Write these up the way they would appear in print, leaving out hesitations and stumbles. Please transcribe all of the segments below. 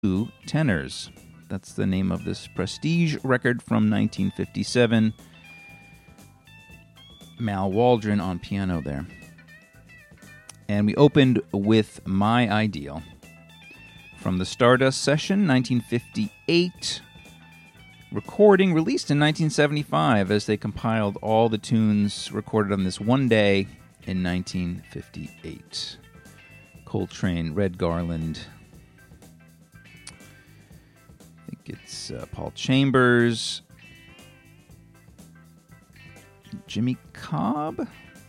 Two Tenors. That's the name of this prestige record from 1957. Mal Waldron on piano there. And we opened with My Ideal from the Stardust Session, 1958. Recording released in 1975 as they compiled all the tunes recorded on this one day in 1958. Coltrane, Red Garland. I think it's Paul Chambers. Jimmy Cobb.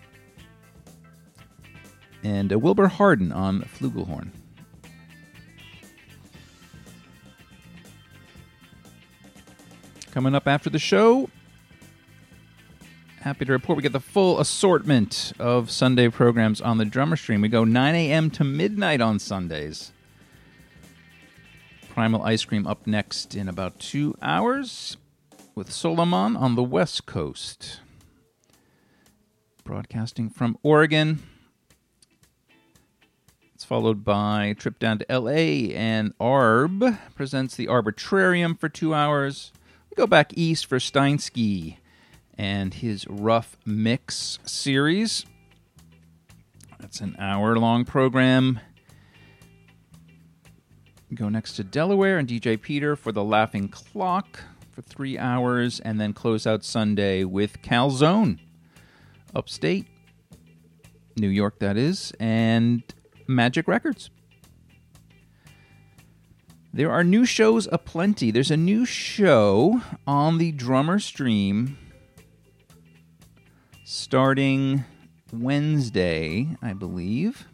And Wilbur Harden on flugelhorn. Coming up after the show, happy to report we get the full assortment of Sunday programs on the Drummer Stream. We go 9 a.m. to midnight on Sundays. Primal Ice Cream up next in about 2 hours with Solomon on the West Coast. Broadcasting from Oregon. It's followed by a trip down to L.A. and Arb presents the Arbitrarium for 2 hours. We go back east for Steinsky and his Rough Mix series. That's an hour-long program. We go next to Delaware and DJ Peter for the Laughing Clock for 3 hours, and then close out Sunday with Calzone, upstate, New York that is, and Magic Records. There are new shows aplenty. There's a new show on the Drummer Stream starting Wednesday, I believe.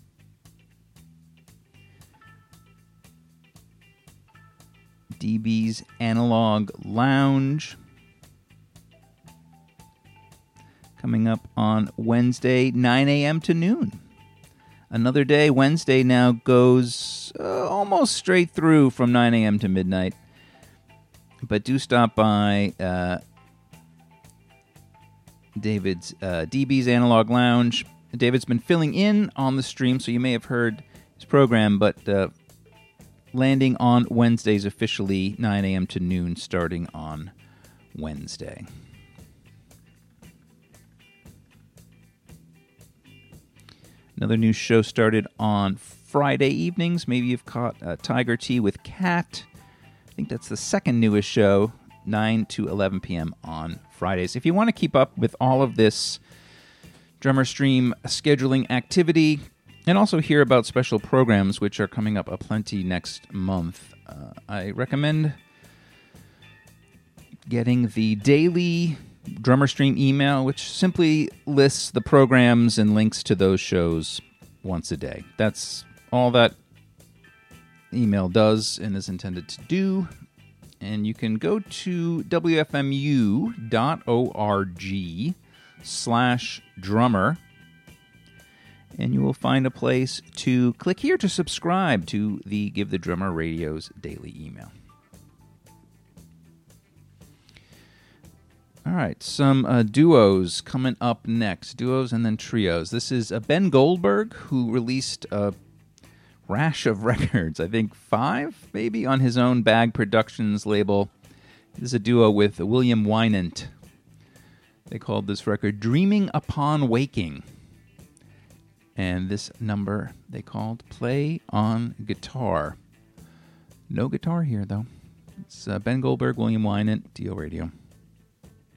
DB's Analog Lounge. Coming up on Wednesday, 9 a.m. to noon. Another day, Wednesday now goes almost straight through from 9 a.m. to midnight. But do stop by David's DB's Analog Lounge. David's been filling in on the stream, so you may have heard his program, but landing on Wednesdays officially, 9 a.m. to noon, starting on Wednesday. Another new show started on Friday evenings. Maybe you've caught Tiger Tea with Cat. I think that's the second newest show, 9 to 11 p.m. on Fridays. If you want to keep up with all of this Drummer Stream scheduling activity and also hear about special programs, which are coming up aplenty next month, I recommend getting the daily Drummer Stream email, which simply lists the programs and links to those shows once a day. That's all that email does and is intended to do. And you can go to wfmu.org/drummer, and you will find a place to click here to subscribe to the Give the Drummer Radio's daily email. All right, some duos coming up next. Duos and then trios. This is Ben Goldberg, who released a rash of records, I think 5 maybe, on his own Bag Productions label. This is a duo with William Wynant. They called this record Dreaming Upon Waking. And this number they called Play on Guitar. No guitar here, though. It's Ben Goldberg, William Wynant, DO Radio.